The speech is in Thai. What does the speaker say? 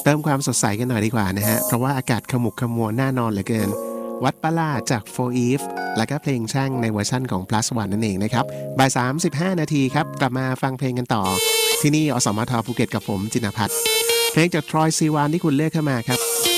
ติมความสดใสกันหน่อยดีกว่านะฮะเพราะว่าอากาศขมุกขมัวน่านอนเหลือเกินวัดประหลาดจาก For Eve แล้วก็เพลงช่างในเวอร์ชั่นของ Plus One นั่นเองนะครับบ่าย35 นาทีครับกลับมาฟังเพลงกันต่อที่นี่อสมทภูเก็ตกับผมจินภัทรเพลงจากทรอยซีวานที่คุณเลือกเข้ามาครับ